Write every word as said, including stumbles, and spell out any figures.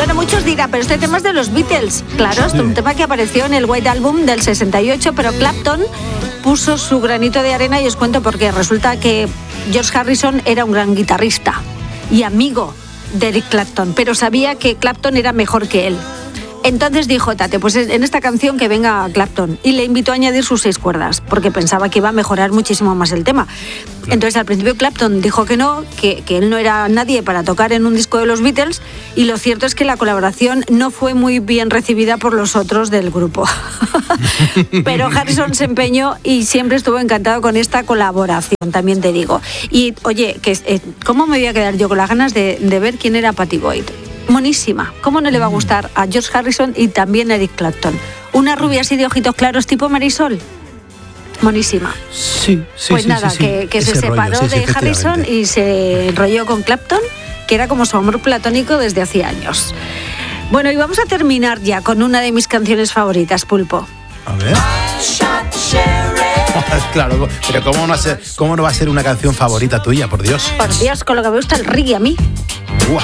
Bueno, muchos dirán, pero este tema es de los Beatles. Claro, es sí. un tema que apareció en el White Album del sesenta y ocho, pero Clapton puso su granito de arena y os cuento por qué. Resulta que George Harrison era un gran guitarrista y amigo de Eric Clapton, pero sabía que Clapton era mejor que él. Entonces dijo, Tate, pues en esta canción que venga Clapton, y le invitó a añadir sus seis cuerdas, porque pensaba que iba a mejorar muchísimo más el tema. Entonces al principio Clapton dijo que no, que, que él no era nadie para tocar en un disco de los Beatles, y lo cierto es que la colaboración no fue muy bien recibida por los otros del grupo. Pero Harrison se empeñó y siempre estuvo encantado con esta colaboración, también te digo. Y oye, que eh, ¿cómo me voy a quedar yo con las ganas de, de ver quién era Pattie Boyd? Monísima. ¿Cómo no le va a gustar a George Harrison y también a Eric Clapton? Una rubia así de ojitos claros tipo Marisol. Monísima. Sí, sí, Pues sí, nada, sí, sí. que, que se Ese separó rollo, sí, de sí, Harrison y se enrolló con Clapton, que era como su amor platónico desde hacía años. Bueno, y vamos a terminar ya con una de mis canciones favoritas, Pulpo. A ver. Claro, pero ¿cómo no, va a ser, ¿cómo no va a ser una canción favorita tuya, por Dios? Por Dios, con lo que me gusta el reggae a mí. Uah.